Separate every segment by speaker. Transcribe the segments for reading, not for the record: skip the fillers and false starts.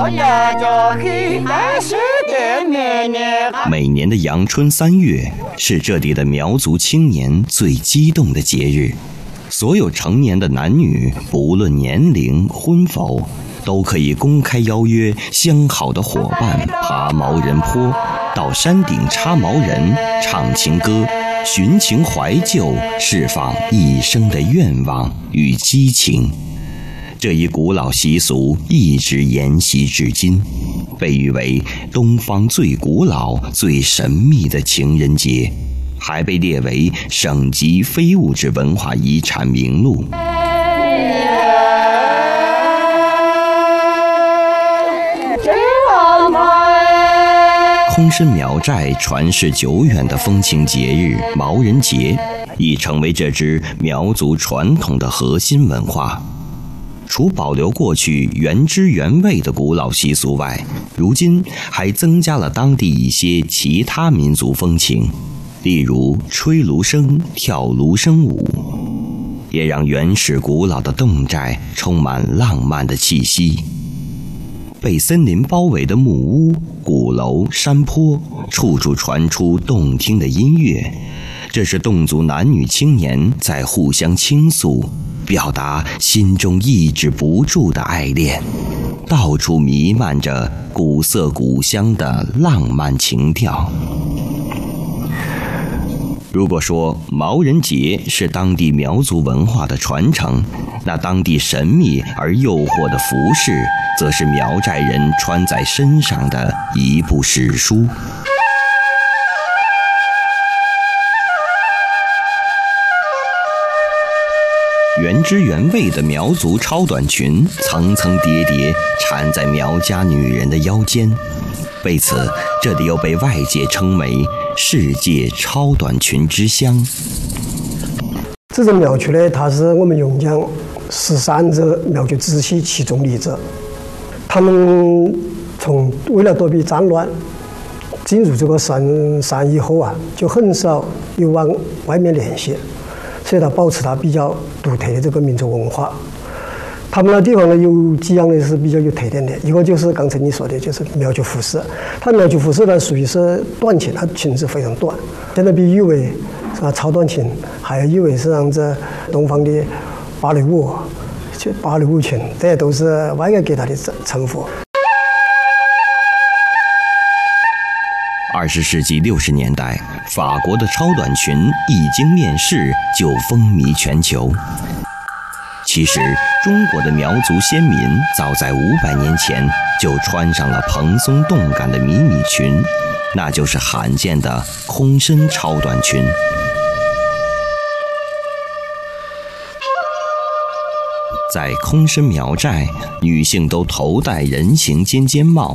Speaker 1: 每年的阳春3月是这里的苗族青年最激动的节日，所有成年的男女，不论年龄婚否，都可以公开邀约相好的伙伴爬毛人坡，到山顶插毛人，唱情歌，寻情怀旧，释放一生的愿望与激情。这一古老习俗一直沿袭至今，被誉为东方最古老、最神秘的情人节，还被列为省级非物质文化遗产名录。空参苗寨传世久远的风情节日毛人节，已成为这支苗族传统的核心文化。除保留过去原汁原味的古老习俗外，如今还增加了当地一些其他民族风情，例如吹芦笙、跳芦笙舞，也让原始古老的侗寨充满浪漫的气息。被森林包围的木屋、鼓楼、山坡，处处传出动听的音乐，这是侗族男女青年在互相倾诉，表达心中抑制不住的爱恋，到处弥漫着古色古香的浪漫情调。如果说毛人节是当地苗族文化的传承，那当地神秘而诱惑的服饰，则是苗寨人穿在身上的一部史书。原汁原味的苗族超短裙层层叠叠缠在苗家女人的腰间，为此这里又被外界称为世界超短裙之乡。
Speaker 2: 这种苗族呢，它是我们榕江13支苗族支系其中的一支。他们为了躲避战乱，进入这个山以后啊，就很少有往外面联系，所以它保持它比较独特的这个民族文化。他们那地方呢，有几样呢是比较有特点的，一个就是刚才你说的，就是苗族服饰。它苗族服饰呢属于是短裙，它裙子非常短，现在被誉为超短裙，还有誉为是让这东方的芭蕾舞裙，这些都是外界给它的称呼。
Speaker 1: 20世纪60年代，法国的超短裙一经面世就风靡全球。其实，中国的苗族先民早在500年前就穿上了蓬松动感的迷你裙，那就是罕见的空参超短裙。在空参苗寨，女性都头戴人形尖尖帽，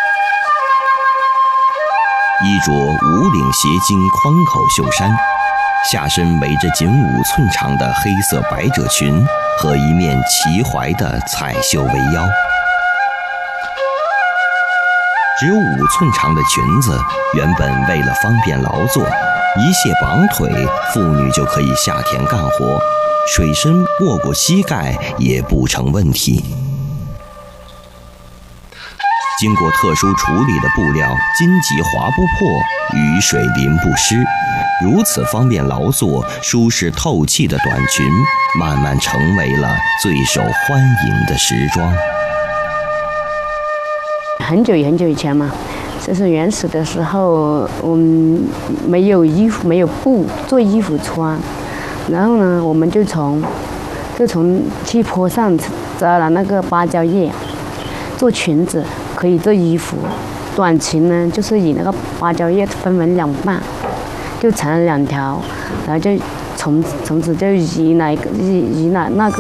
Speaker 1: 衣着无领斜襟宽口袖衫，下身围着仅5寸长的黑色百褶裙和一面齐怀的彩绣围腰。只有5寸长的裙子，原本为了方便劳作，一卸绑腿，妇女就可以下田干活，水深没过膝盖也不成问题。经过特殊处理的布料，荆棘划不破，雨水淋不湿，如此方便劳作、舒适透气的短裙，慢慢成为了最受欢迎的时装。
Speaker 3: 很久以前嘛，就是原始的时候，没有衣服，没有布做衣服穿，然后呢，我们就从去坡上摘了那个芭蕉叶，做裙子，可以做衣服。短裙呢，就是以那个芭蕉叶分为2半，就成了2条，然后就从此就移了那个